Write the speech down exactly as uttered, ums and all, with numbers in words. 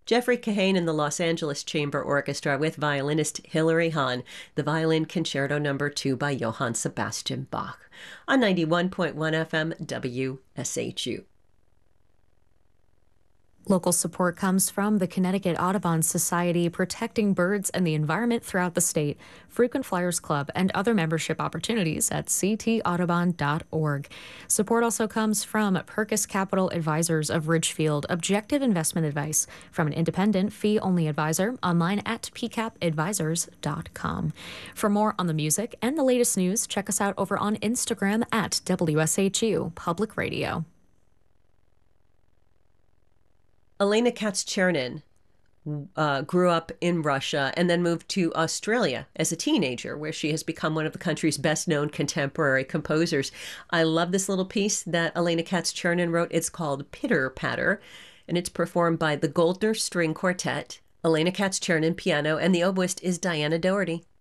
Jeffrey Kahane and the Los Angeles Chamber Orchestra with violinist Hilary Hahn, the Violin Concerto Number two by Johann Sebastian Bach, on ninety-one point one F M W S H U. Local support comes from the Connecticut Audubon Society, protecting birds and the environment throughout the state, Frequent Flyers Club, and other membership opportunities at c t audubon dot org. Support also comes from Perkus Capital Advisors of Ridgefield, objective investment advice from an independent, fee-only advisor, online at p cap advisors dot com. For more on the music and the latest news, check us out over on Instagram at W S H U Public Radio. Elena Katz-Chernin uh, grew up in Russia and then moved to Australia as a teenager, where she has become one of the country's best-known contemporary composers. I love this little piece that Elena Katz-Chernin wrote. It's called Pitter Patter, and it's performed by the Goldner String Quartet, Elena Katz-Chernin piano, and the oboist is Diana Doherty.